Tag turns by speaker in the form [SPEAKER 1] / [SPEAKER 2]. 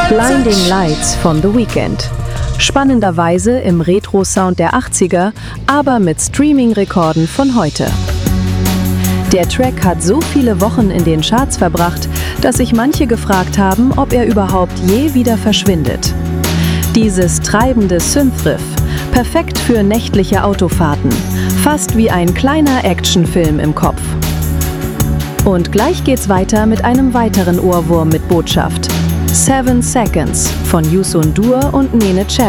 [SPEAKER 1] Blinding Lights von The Weeknd. Spannenderweise im Retro-Sound der 80er, aber mit Streaming-Rekorden von heute. Der Track hat so viele Wochen in den Charts verbracht, dass sich manche gefragt haben, ob er überhaupt je wieder verschwindet. Dieses treibende Synth-Riff, perfekt für nächtliche Autofahrten, fast wie ein kleiner Actionfilm im Kopf. Und gleich geht's weiter mit einem weiteren Ohrwurm mit Botschaft. 7 Seconds von Youssou N'Dour und Neneh Cherry.